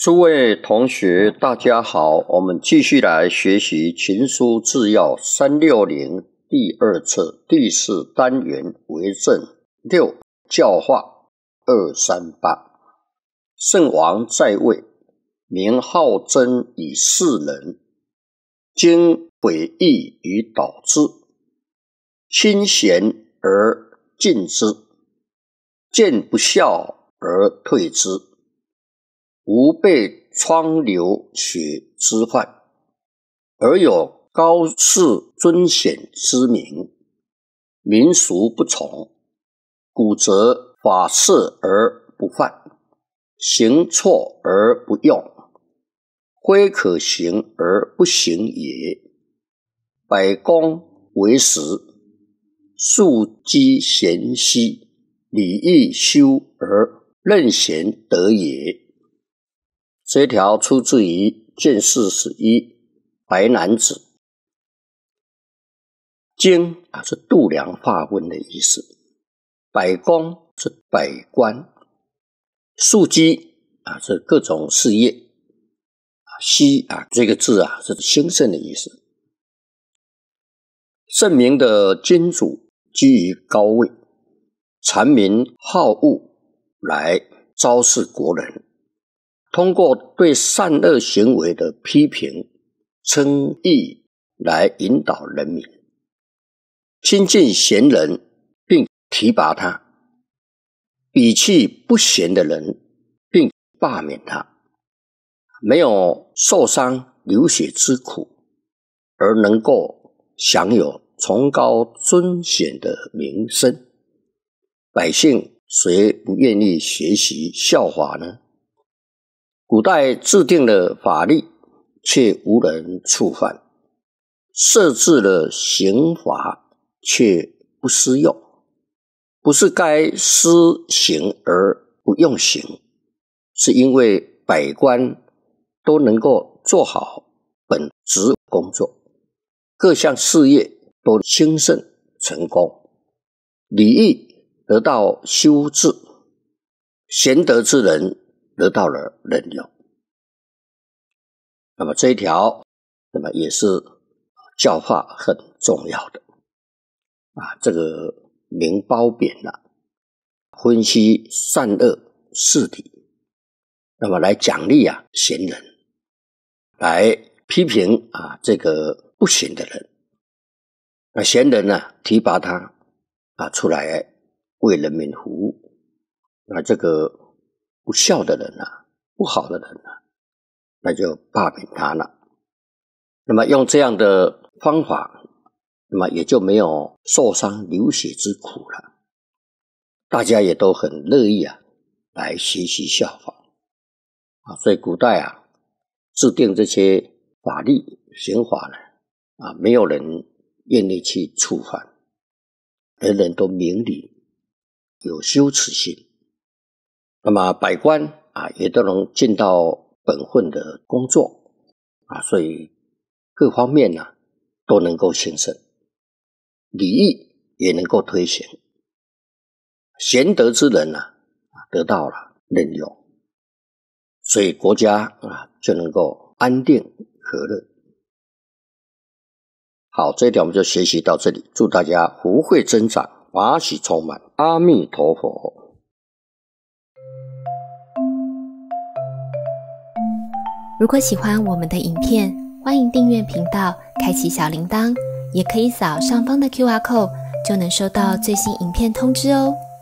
诸位同学大家好，我们继续来学习群书治要360第二册第4单元为政6教化238。圣王在位，名好真以事人，经诡异以导之，亲贤而敬之，见不孝而退之，无被疮流血之患，而有高士尊显之名，民俗不从，古则法赦而不犯，行错而不用，非可行而不行也。百公为实，庶几贤兮，礼义修而任贤德也。这条出自于卷41白男子。经是度量发问的意思，百工是百官，庶几是各种事业，熙这个字是兴盛的意思。圣明的君主居于高位，谄民好恶来昭示国人，通过对善恶行为的批评称义来引导人民，亲近贤人并提拔他，鄙弃不贤的人并罢免他，没有受伤流血之苦，而能够享有崇高尊显的名声，百姓谁不愿意学习效法呢？古代制定了法律，却无人触犯；设置了刑罚，却不施用。不是该施行而不用刑，是因为百官都能够做好本职工作，各项事业都兴盛成功，礼义得到修治，贤德之人得到了任用。那么这一条也是教化很重要的这个明褒贬分析善恶事理，那么来奖励贤人，来批评这个不贤的人。那贤人提拔他出来为人民服务，那这个不孝的人不好的人那就罢免他了。那么用这样的方法，那么也就没有受伤流血之苦了，大家也都很乐意来学习效法所以古代制定这些法律刑法呢没有人愿意去触犯，人人都明理，有羞耻心，那么百官也都能尽到本分的工作所以各方面都能够兴盛，礼义也能够推行，贤德之人得到了任用，所以国家就能够安定和乐。好，这一点我们就学习到这里，祝大家福慧增长，法喜充满，阿弥陀佛。 如果喜欢我们的影片，欢迎订阅频道，开启小铃铛，也可以扫上方的 QR code， 就能收到最新影片通知哦。